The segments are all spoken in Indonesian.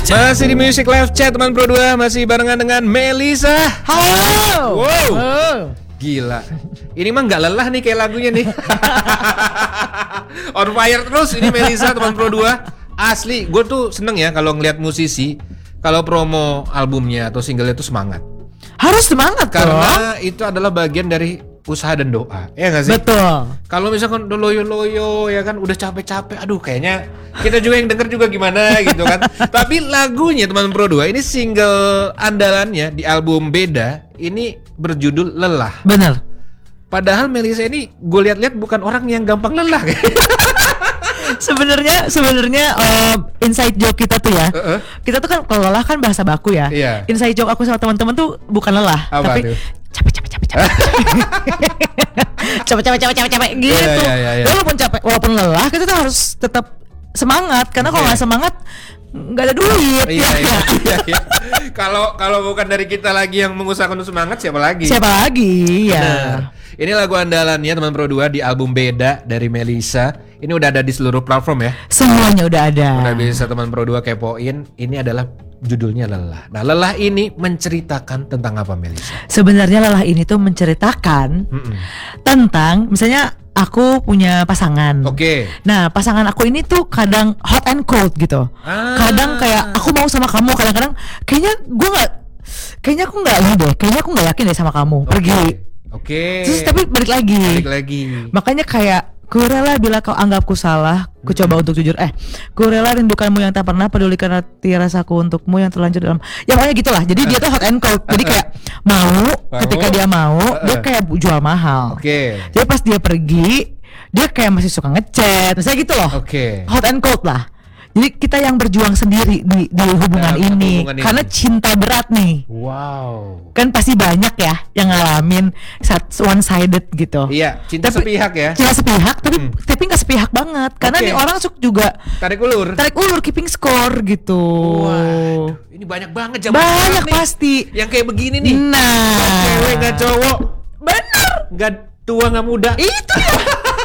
Masih di Music Live Chat teman Pro 2, masih barengan dengan Melisa. Halo. Wow. Gila. Ini mah nggak lelah nih kayak lagunya nih. On fire terus ini Melisa teman Pro 2. Asli, gue tuh seneng ya kalau ngeliat musisi kalau promo albumnya atau singlenya tuh semangat. Harus semangat karena itu adalah bagian dari usaha dan doa. Ya nggak sih? Betul. Kalau misalkan udah loyo-loyo ya kan udah capek-capek, aduh kayaknya kita juga yang denger juga gimana gitu kan. Tapi lagunya teman Pro 2 ini single andalannya di album Beda ini berjudul Lelah. Bener. Padahal Melisa ini gue lihat-lihat bukan orang yang gampang lelah. Sebenarnya inside joke kita tuh ya. Kita tuh kan kalau lelah kan bahasa baku ya. Iya. Inside joke aku sama teman-teman tuh bukan lelah, apa tapi tuh? capek gitu. Iya. Walaupun lelah kita tuh harus tetap semangat karena kalau nggak semangat nggak ada duit. Iya. Kalau bukan dari kita lagi yang mengusahakan untuk semangat, siapa lagi? Ya. Nah, ini lagu andalannya teman Pro 2 di album Beda dari Melisa. Ini udah ada di seluruh platform ya. Semuanya udah ada. Udah bisa teman Pro 2 kepoin. Ini adalah judulnya Lelah. Nah, Lelah ini menceritakan tentang apa, Melisa? Sebenarnya Lelah ini tuh menceritakan tentang misalnya aku punya pasangan. Oke. Nah, pasangan aku ini tuh kadang hot and cold gitu. Kadang kayak aku mau sama kamu, kadang-kadang kayaknya aku nggak ini deh. Kayaknya aku nggak yakin deh sama kamu. Pergi. Oke. Terus tapi balik lagi. Makanya kayak ku rela bila kau anggapku salah, ku coba untuk jujur. Ku rela rindukanmu yang tak pernah pedulikan hati rasaku untukmu yang terlanjur dalam. Ya pokoknya gitulah. Jadi dia tuh hot and cold. Jadi kayak mau. Ketika dia mau, dia kayak jual mahal. Oke. Jadi pas dia pergi, dia kayak masih suka ngechat, misalnya gitu loh. Oke. Hot and cold lah. Jadi kita yang berjuang sendiri di hubungan ini karena cinta berat nih. Wow. Kan pasti banyak ya yang ngalamin one sided gitu. Iya, cinta sepihak ya. Cinta sepihak tapi nggak sepihak banget karena nih orang suka juga tarik ulur keeping score gitu. Wah, ini banyak banget banyak nih, pasti yang kayak begini nih. Nah, gak cewek gak cowok, bener, gak tua gak muda. Itu ya.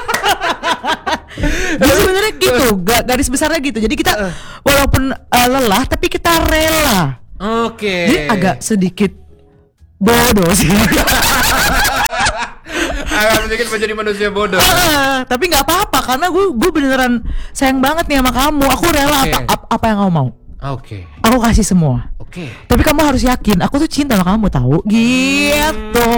Jadi sebenarnya gitu, garis besarnya gitu. Jadi kita walaupun lelah tapi kita rela. Oke. Jadi agak sedikit bodoh sih. Agak sedikit menjadi manusia bodoh. Tapi nggak apa-apa karena gue beneran sayang banget nih sama kamu. Aku rela apa yang kamu mau. Oke. Aku kasih semua. Oke. Tapi kamu harus yakin aku tuh cinta sama kamu, tahu? Gitu.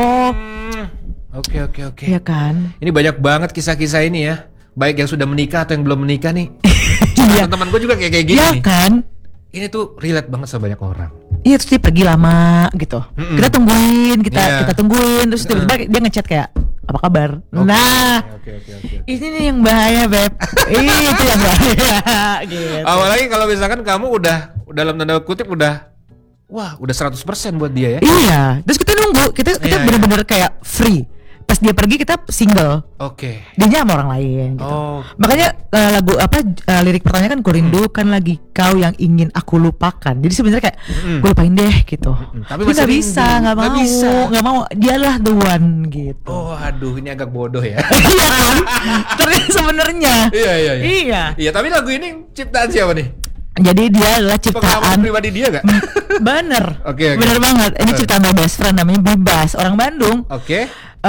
Oke. Iya kan? Ini banyak banget kisah-kisah ini ya. Baik yang sudah menikah atau yang belum menikah nih. Teman-teman gue juga kayak gini. Iya kan? Ini tuh relate banget sama banyak orang. Iya, terus dia pergi lama gitu. Kita tungguin, kita tungguin, terus tiba-tiba dia ngechat kayak apa kabar? Nah, Oke. ini nih yang bahaya, Beb. Itu yang bahaya. Gitu. Apalagi kalau misalkan kamu udah dalam tanda kutip udah 100% buat dia ya. Iya, terus kita nunggu, kita benar-benar kayak free. Pas dia pergi kita single. Oke. Dia sama orang lain gitu. Makanya lirik pertanyaan kan ku rindukan lagi kau yang ingin aku lupakan. Jadi sebenarnya kayak gue lupain deh gitu. Tapi nggak bisa, nggak mau. Dialah the one gitu. Oh aduh, ini agak bodoh ya. Iya kan? Ternyata sebenarnya. Iya. Tapi lagu ini ciptaan siapa nih? Jadi dia adalah ciptaan pribadi dia gak? Bener. Oke. Bener banget. Ini ciptaan my best friend namanya Bibas, orang Bandung. Oke.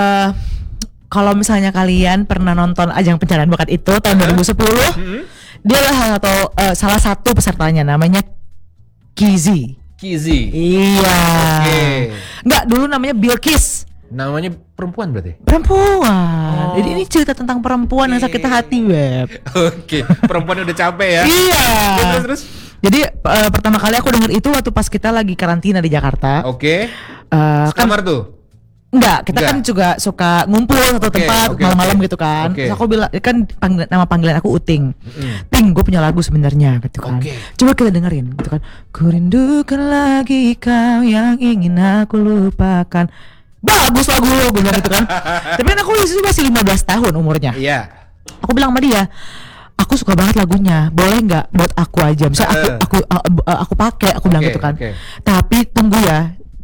Kalau misalnya kalian pernah nonton Ajang Pencarian Bakat itu tahun 2010, dia adalah salah satu pesertanya namanya Kizi. Iya. Nggak, dulu namanya Bilkis. Namanya perempuan berarti? Perempuan. Jadi ini cerita tentang perempuan yang sakit hati, Beb. Oke. Perempuan udah capek ya? Iya. Terus. Jadi pertama kali aku denger itu waktu pas kita lagi karantina di Jakarta. Oke. Kamar tuh? Enggak, kita kan juga suka ngumpul satu tempat malam-malam gitu kan. Terus aku bilang kan nama panggilan aku Uting. Ting, gue punya lagu sebenarnya gitu kan. Coba kita dengerin gitu kan. Ku rindukan lagi kau yang ingin aku lupakan. Bagus lagu lo, gue bilang gitu kan. Tapi kan aku masih 15 tahun umurnya. Iya. Aku bilang sama dia, aku suka banget lagunya, boleh nggak buat aku aja. Misalnya aku pakai, aku bilang gitu kan. Tapi tunggu ya.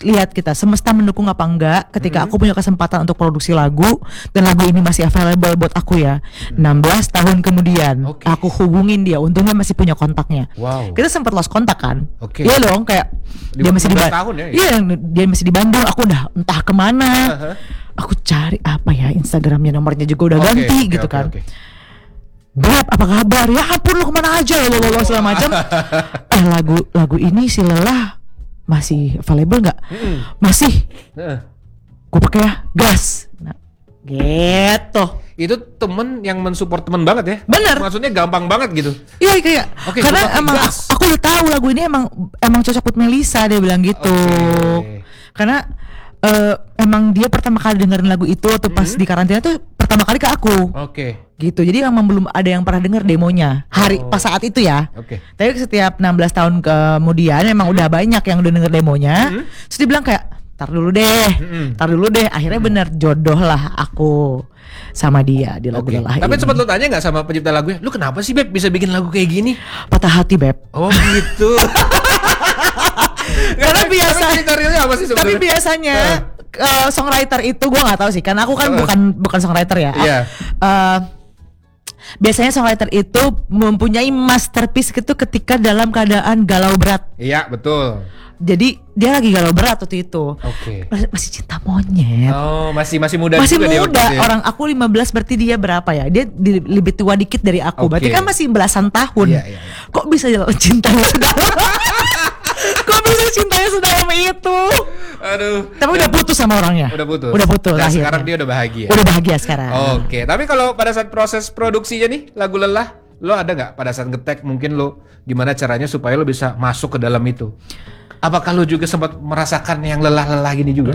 lihat kita semesta mendukung apa enggak ketika aku punya kesempatan untuk produksi lagu dan lagu ini masih available buat aku ya. 16 tahun kemudian aku hubungin dia, untungnya masih punya kontaknya. Kita sempat lost kontak kan. Iya dong, kayak dia masih di Bandung ya, iya dia masih di Bandung, aku udah entah kemana. Aku cari apa ya Instagramnya, nomornya juga udah ganti gitu kan. Beb, apa kabar? Ya ampun, lu kemana aja lo segala macam. Lagu ini si Lelah masih available nggak? Masih. Gue pakai ya, gas. Nah, gitu. Itu temen yang mensupport temen banget ya? Bener. Maksudnya gampang banget gitu? Iya kayak. Karena emang aku udah tahu lagu ini emang cocok buat Melisa, dia bilang gitu. Karena emang dia pertama kali dengerin lagu itu atau pas di karantina tuh pertama kali ke aku. Gitu. Jadi emang belum ada yang pernah denger demonya pas saat itu ya. Tapi setiap 16 tahun kemudian emang udah banyak yang udah denger demonya. Terus dia bilang kayak tar dulu deh. Akhirnya bener jodoh lah aku sama dia di lagu Lelah ini. Tapi sempat lo tanya nggak sama pencipta lagunya, lu kenapa sih Beb bisa bikin lagu kayak gini? Patah hati Beb. Oh gitu. Karena apa sih tapi biasanya songwriter itu gue nggak tahu sih, karena aku kan bukan songwriter ya. Biasanya songwriter itu mempunyai masterpiece gitu ketika dalam keadaan galau berat. Iya betul. Jadi dia lagi galau berat waktu itu. Masih cinta monyet. Masih muda. Masih juga muda. Dia orang aku 15, berarti dia berapa ya? Dia lebih tua dikit dari aku. Berarti kan masih belasan tahun. Iya. Kok bisa cintanya sedalam? Kok bisa cintanya sedalam itu? Aduh. Tapi udah putus sama orangnya. Udah putus. Nah, sekarang dia udah bahagia. Udah bahagia sekarang. Tapi kalau pada saat proses produksinya nih lagu Lelah, lo ada nggak pada saat nge-tag mungkin lo gimana caranya supaya lo bisa masuk ke dalam itu? Apakah lo juga sempat merasakan yang lelah-lelah gini juga?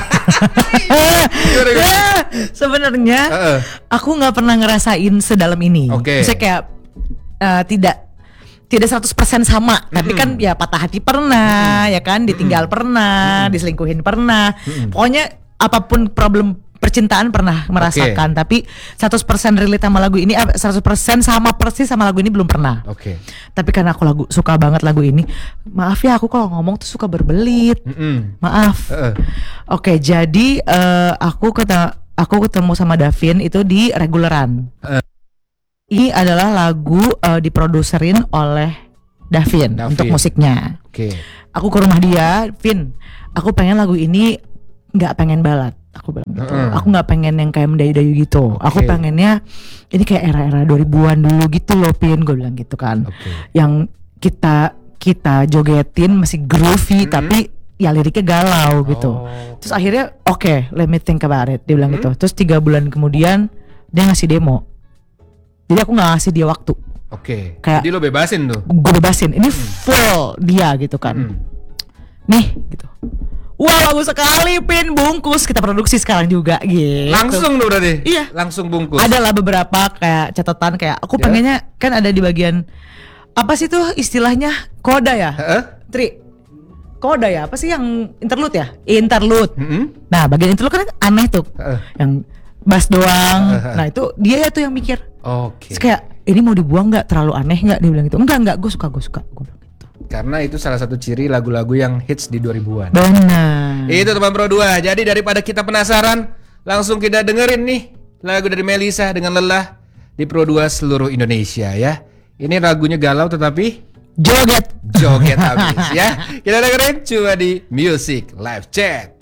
Sebenarnya aku nggak pernah ngerasain sedalam ini. Misalnya kayak tidak 100% sama, tapi kan ya patah hati pernah, ya kan, ditinggal pernah, diselingkuhin pernah. Pokoknya apapun problem percintaan pernah merasakan, tapi 100% relate sama lagu ini, 100% sama persis sama lagu ini belum pernah. Tapi karena aku suka banget lagu ini, maaf ya aku kalau ngomong tuh suka berbelit. Maaf. Jadi aku ketemu sama Davin itu di Reguleran. Ini adalah lagu diproduserin oleh Davin untuk musiknya. Aku ke rumah dia, Vin, aku pengen lagu ini nggak pengen balad. Aku bilang gitu. Aku nggak pengen yang kayak mendayu-dayu gitu. Aku pengennya ini kayak era-era 2000-an dulu gitu loh, Pin. Gue bilang gitu kan. Yang kita jogetin masih groovy, tapi ya liriknya galau gitu. Terus akhirnya let me think about it. Dia bilang gitu. Terus 3 bulan kemudian dia ngasih demo. Jadi aku nggak ngasih dia waktu. Kayak jadi lo bebasin tuh. Gue bebasin. Ini full dia gitu kan. Nih gitu. Wah, bagus sekali, Pin, bungkus. Kita produksi sekarang juga gitu. Langsung tuh berarti? Iya. Langsung bungkus. Adalah beberapa kayak catatan kayak aku pengennya kan ada di bagian apa sih tuh istilahnya, koda ya? Tri. Koda ya? Apa sih yang interlude ya? Interlude. Nah, bagian interlude kan aneh tuh. Yang bass doang. Nah, itu dia ya tuh yang mikir. Terus kayak ini mau dibuang nggak, terlalu aneh nggak? Dia bilang gitu. Enggak, gue suka. Gue bilang gitu. Karena itu salah satu ciri lagu-lagu yang hits di 2000-an. Benar. Itu teman Pro 2. Jadi daripada kita penasaran, langsung kita dengerin nih lagu dari Melisa dengan Lelah di Pro 2 seluruh Indonesia ya. Ini lagunya galau tetapi joget habis ya. Kita dengerin cuma di Music Live Chat.